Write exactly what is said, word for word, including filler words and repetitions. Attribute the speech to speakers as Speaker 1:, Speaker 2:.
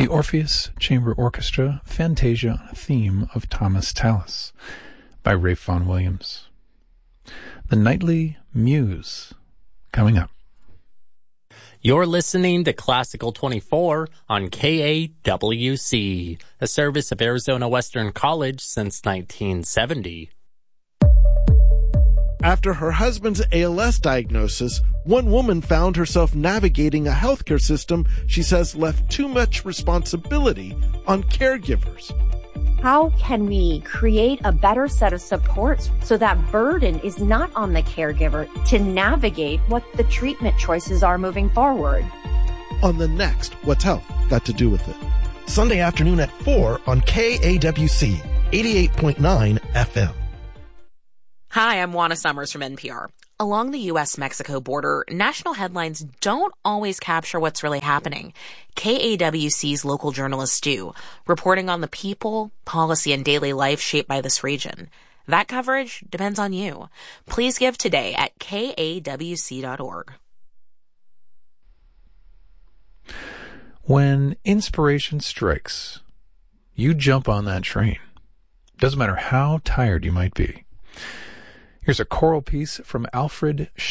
Speaker 1: The Orpheus Chamber Orchestra Fantasia on a Theme of Thomas Tallis by Ralph Vaughan Williams. The Nightly Muse coming up.
Speaker 2: You're listening to Classical twenty-four on K A W C, a service of Arizona Western College since nineteen seventy.
Speaker 3: After her husband's A L S diagnosis, one woman found herself navigating a healthcare system she says left too much responsibility on caregivers.
Speaker 4: How can we create a better set of supports so that burden is not on the caregiver to navigate what the treatment choices are moving forward?
Speaker 3: On the next What's Health Got to Do with It? Sunday afternoon at four on K A W C eighty-eight point nine F M.
Speaker 5: Hi, I'm Juana Summers from N P R. Along the U S Mexico border, national headlines don't always capture what's really happening. K A W C's local journalists do, reporting on the people, policy, and daily life shaped by this region. That coverage depends on you. Please give today at K A W C dot org.
Speaker 1: When inspiration strikes, you jump on that train. Doesn't matter how tired you might be. Here's a choral piece from Alfred